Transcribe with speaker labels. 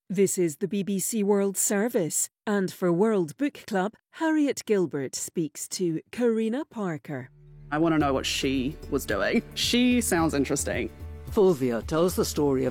Speaker 1: This is the BBC World Service, and for World Book Club, Harriet Gilbert speaks to Karina Parker.
Speaker 2: I want to know what she was doing. She sounds interesting.
Speaker 3: Fulvia tells the story of